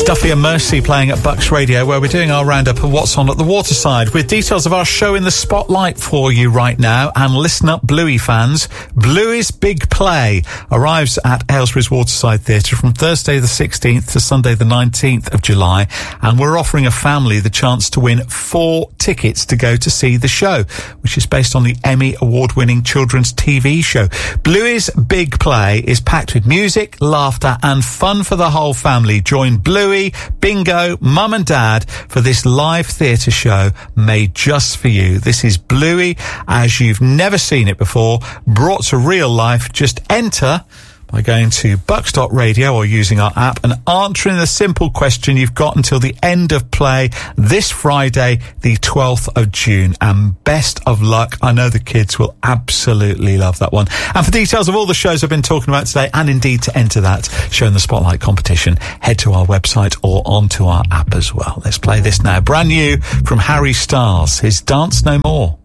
Duffy and Mercy playing at Bucks Radio, where we're doing our roundup of what's on at the Waterside, with details of our show in the spotlight for you right now. And listen up, Bluey fans. Bluey's Big Play arrives at Aylesbury's Waterside Theatre from Thursday the 16th to Sunday the 19th of July. And we're offering a family the chance to win 4 tickets to go to see the show, which is based on the Emmy award-winning children's TV show. Bluey's Big Play is packed with music, laughter and fun for the whole family. Join Bluey, Bingo, Mum and Dad for this live theatre show made just for you. This is Bluey as you've never seen it before, brought to real life. Just enter by going to bucks.radio or using our app and answering the simple question. You've got until the end of play this Friday, the 12th of June. And best of luck. I know the kids will absolutely love that one. And for details of all the shows I've been talking about today, and indeed to enter that Show in the Spotlight competition, head to our website or onto our app as well. Let's play this now. Brand new from Harry Styles, his Dance No More.